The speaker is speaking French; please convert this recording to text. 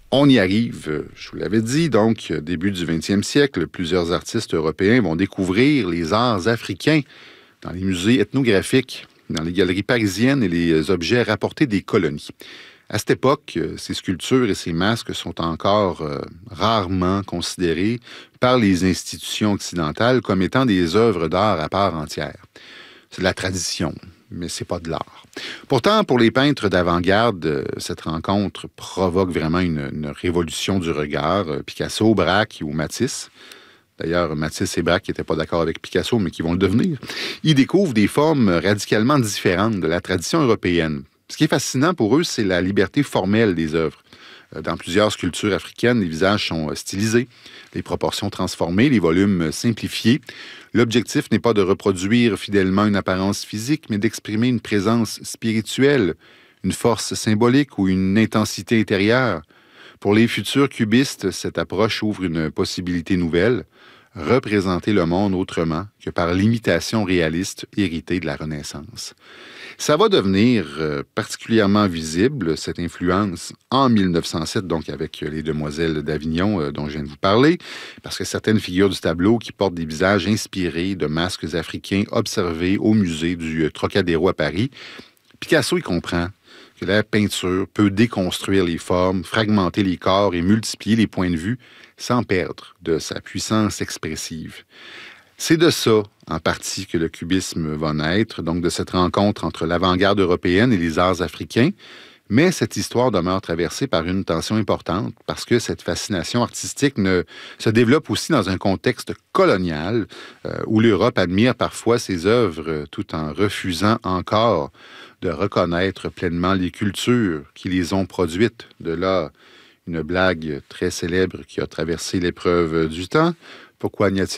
On y arrive, je vous l'avais dit, donc début du 20e siècle, plusieurs artistes européens vont découvrir les arts africains dans les musées ethnographiques, dans les galeries parisiennes et les objets rapportés des colonies. À cette époque, ces sculptures et ces masques sont encore rarement considérés par les institutions occidentales comme étant des œuvres d'art à part entière. C'est de la tradition, mais c'est pas de l'art. Pourtant, pour les peintres d'avant-garde, cette rencontre provoque vraiment une révolution du regard. Picasso, Braque ou Matisse. D'ailleurs, Matisse et Braque n'étaient pas d'accord avec Picasso, mais qui vont le devenir. Ils découvrent des formes radicalement différentes de la tradition européenne. Ce qui est fascinant pour eux, c'est la liberté formelle des œuvres. Dans plusieurs sculptures africaines, les visages sont stylisés, les proportions transformées, les volumes simplifiés. L'objectif n'est pas de reproduire fidèlement une apparence physique, mais d'exprimer une présence spirituelle, une force symbolique ou une intensité intérieure. Pour les futurs cubistes, cette approche ouvre une possibilité nouvelle, représenter le monde autrement que par l'imitation réaliste héritée de la Renaissance. Ça va devenir particulièrement visible, cette influence, en 1907, donc avec les Demoiselles d'Avignon dont je viens de vous parler, parce que certaines figures du tableau qui portent des visages inspirés de masques africains observés au musée du Trocadéro à Paris, Picasso y comprend que la peinture peut déconstruire les formes, fragmenter les corps et multiplier les points de vue sans perdre de sa puissance expressive. C'est de ça, en partie, que le cubisme va naître, donc de cette rencontre entre l'avant-garde européenne et les arts africains. Mais cette histoire demeure traversée par une tension importante parce que cette fascination artistique se développe aussi dans un contexte colonial où l'Europe admire parfois ses œuvres tout en refusant encore de reconnaître pleinement les cultures qui les ont produites. De là, une blague très célèbre qui a traversé l'épreuve du temps. Pourquoi n'y a-t-il